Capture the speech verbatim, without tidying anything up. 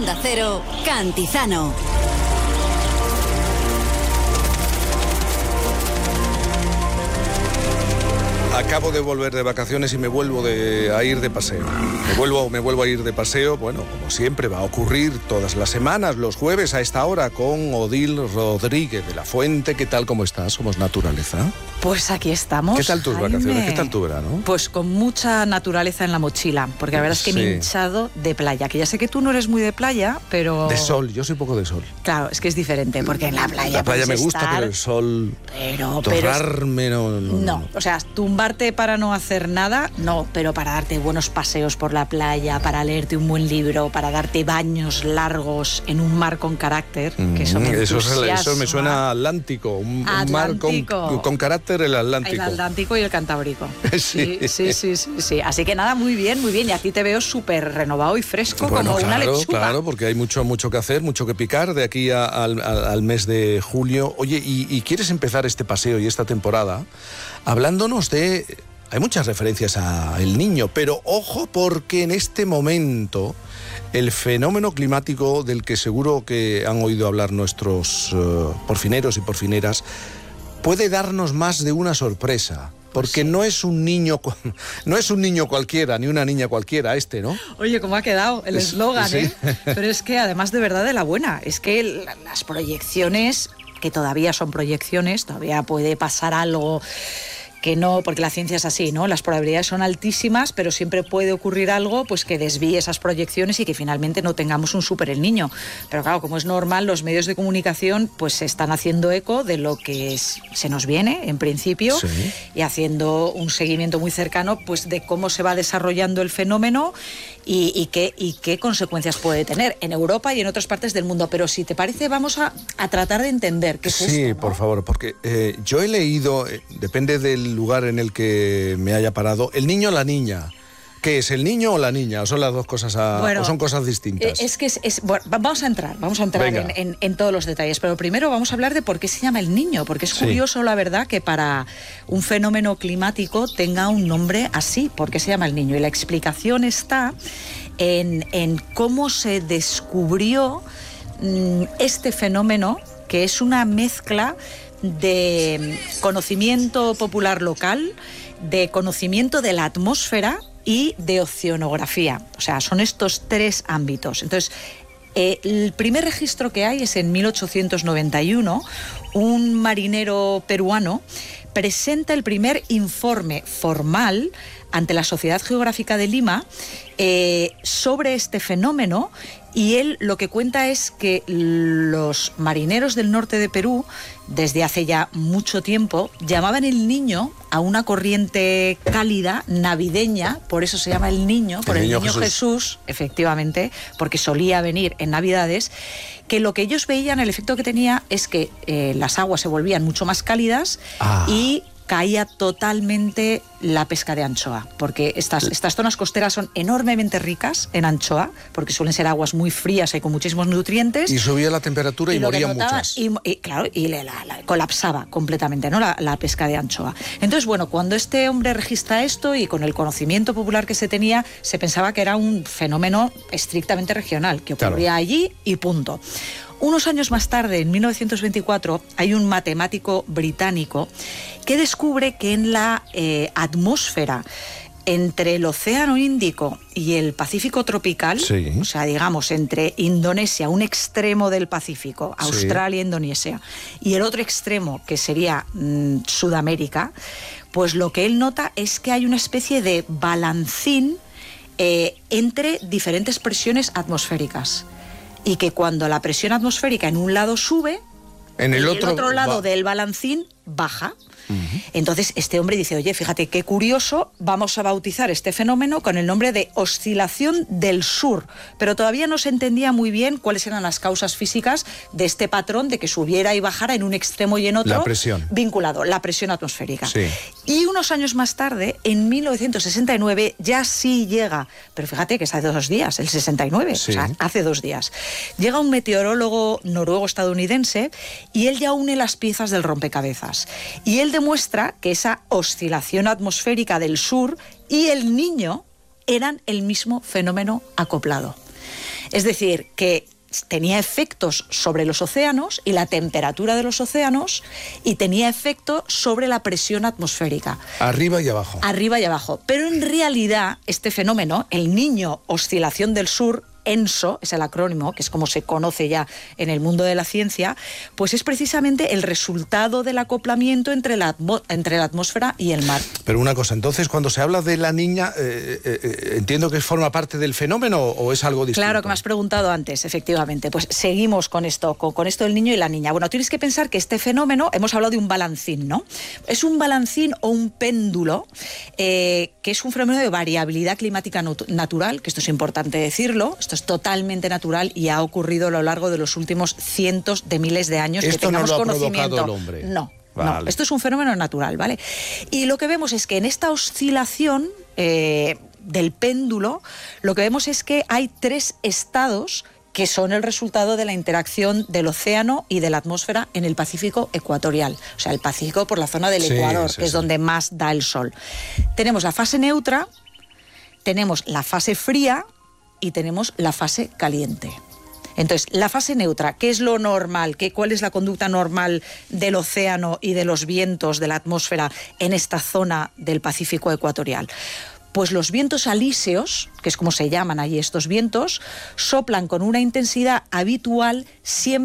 Onda Cero, Cantizano. Acabo de volver de vacaciones y me vuelvo de, a ir de paseo. Me vuelvo, me vuelvo a ir de paseo, bueno, como siempre va a ocurrir todas las semanas, los jueves a esta hora, con Odil Rodríguez de la Fuente. ¿Qué tal, cómo estás? ¿Somos naturaleza? Pues aquí estamos. ¿Qué tal tus Jaime? vacaciones? ¿Qué tal tu verano? Pues con mucha naturaleza en la mochila, porque la verdad es que Sí. me he hinchado de playa, que ya sé que tú no eres muy de playa, pero... De sol, yo soy poco de sol. Claro, es que es diferente, porque en la playa La playa me puedes gusta, estar, pero el sol... Pero, pero es- torrarme, no, no, no. No, o sea, tumbarte para no hacer nada, no, pero para darte buenos paseos por la playa, para leerte un buen libro, para darte baños largos en un mar con carácter, que eso me Mm, eso, es- entusiasma. eso me suena a Atlántico, un, un mar con, Atlántico. con carácter, el Atlántico. El Atlántico y el Cantábrico. Sí. Sí, sí, sí, sí, sí. Así que nada, muy bien, muy bien. Y aquí te veo súper renovado y fresco, Bueno, como una claro, lechuga. claro, porque hay mucho, mucho que hacer, mucho que picar de aquí a- al, al- al mes de julio. Oye, y, y quieres empezar este paseo y esta temporada hablándonos de... Hay muchas referencias a El Niño, pero ojo, porque en este momento el fenómeno climático del que seguro que han oído hablar nuestros uh, porfineros y porfineras puede darnos más de una sorpresa. Porque no es un niño, no es un niño cualquiera, ni una niña cualquiera este, ¿no? Oye, ¿cómo ha quedado el Es- eslogan, sí. eh? Pero es que además de verdad de la buena, es que la- las proyecciones, que todavía son proyecciones, todavía puede pasar algo que no, porque la ciencia es así, ¿no? Las probabilidades son altísimas, pero siempre puede ocurrir algo pues que desvíe esas proyecciones y que finalmente no tengamos un súper El Niño. Pero claro, como es normal, los medios de comunicación pues se están haciendo eco de lo que es- se nos viene, en principio, Sí. y haciendo un seguimiento muy cercano pues de cómo se va desarrollando el fenómeno y, y, qué, y qué consecuencias puede tener en Europa y en otras partes del mundo. Pero si te parece, vamos a, a tratar de entender qué es Sí, esto, ¿no? por favor, porque eh, yo he leído, eh, depende del lugar en el que me haya parado, el niño o la niña. ¿Qué es, el niño o la niña? ¿O son las dos cosas, a- Bueno, o son cosas distintas? Eh, Es que es, es- bueno, va- vamos a entrar, vamos a entrar Venga. en, en- en todos los detalles, pero primero vamos a hablar de por qué se llama El Niño, porque es Sí. curioso, la verdad, que para un fenómeno climático tenga un nombre así, ¿por qué se llama El Niño? Y la explicación está en, en cómo se descubrió mm, este fenómeno, que es una mezcla de conocimiento popular local, de conocimiento de la atmósfera y de oceanografía. O sea, son estos tres ámbitos. Entonces, eh, el primer registro que hay es en mil ochocientos noventa y uno. Un marinero peruano presenta el primer informe formal ante la Sociedad Geográfica de Lima eh, sobre este fenómeno, y él lo que cuenta es que los marineros del norte de Perú, desde hace ya mucho tiempo, llamaban El Niño a una corriente cálida navideña, por eso se llama El Niño, por El el Niño Niño Jesús. Jesús, efectivamente, porque solía venir en Navidades, que lo que ellos veían, el efecto que tenía es que eh, las aguas se volvían mucho más cálidas Ah. y caía totalmente la pesca de anchoa, porque estas, estas zonas costeras son enormemente ricas en anchoa, porque suelen ser aguas muy frías y con muchísimos nutrientes. Y subía la temperatura y, lo que morían notaba- muchas. Y, y, claro, y le- la- la- colapsaba completamente, ¿no? La, la pesca de anchoa. Entonces, bueno, cuando este hombre registra esto y con el conocimiento popular que se tenía, se pensaba que era un fenómeno estrictamente regional, que Claro. ocurría allí y punto. Unos años más tarde, en mil novecientos veinticuatro, hay un matemático británico que descubre que en la eh, atmósfera entre el Océano Índico y el Pacífico tropical, Sí. o sea, digamos, entre Indonesia, un extremo del Pacífico, Sí. Australia, Indonesia, y el otro extremo, que sería mm, Sudamérica, pues lo que él nota es que hay una especie de balancín eh, entre diferentes presiones atmosféricas. Y que cuando la presión atmosférica en un lado sube, En el y otro, otro lado va- del balancín baja. Entonces este hombre dice, oye, fíjate qué curioso, vamos a bautizar este fenómeno con el nombre de oscilación del sur, pero todavía no se entendía muy bien cuáles eran las causas físicas de este patrón de que subiera y bajara en un extremo y en otro, La presión. vinculado, la presión atmosférica. Sí. Y unos años más tarde, en mil novecientos sesenta y nueve, ya sí llega, pero fíjate que es hace dos días, el sesenta y nueve, Sí. o sea, hace dos días, llega un meteorólogo noruego-estadounidense y él ya une las piezas del rompecabezas. Y él demuestra que esa oscilación atmosférica del sur y el Niño eran el mismo fenómeno acoplado. Es decir, que tenía efectos sobre los océanos y la temperatura de los océanos, y tenía efecto sobre la presión atmosférica. Arriba y abajo. Arriba y abajo. Pero en realidad este fenómeno, el Niño Oscilación del Sur, ENSO, es el acrónimo, que es como se conoce ya en el mundo de la ciencia, pues es precisamente el resultado del acoplamiento entre la, entre la atmósfera y el mar. Pero una cosa, entonces cuando se habla de la niña, eh, eh, entiendo que forma parte del fenómeno o es algo distinto. Claro, que me has preguntado antes, efectivamente. Pues seguimos con esto, con, con esto del niño y la niña. Bueno, tienes que pensar que este fenómeno, hemos hablado de un balancín, ¿no? Es un balancín o un péndulo, eh, que es un fenómeno de variabilidad climática natural, que esto es importante decirlo, esto es totalmente natural y ha ocurrido a lo largo de los últimos cientos de miles de años. Esto que tengamos no lo ha conocimiento. provocado el hombre. No, vale. no, esto es un fenómeno natural, ¿vale? Y lo que vemos es que en esta oscilación eh, del péndulo, lo que vemos es que hay tres estados que son el resultado de la interacción del océano y de la atmósfera en el Pacífico ecuatorial. O sea, el Pacífico por la zona del sí, Ecuador, sí, que es sí. donde más da el sol. Tenemos la fase neutra, tenemos la fase fría y tenemos la fase caliente. Entonces, la fase neutra, ¿qué es lo normal? ¿Qué, ¿Cuál es la conducta normal del océano y de los vientos de la atmósfera en esta zona del Pacífico ecuatorial? Pues los vientos alíseos, que es como se llaman allí estos vientos, soplan con una intensidad habitual siempre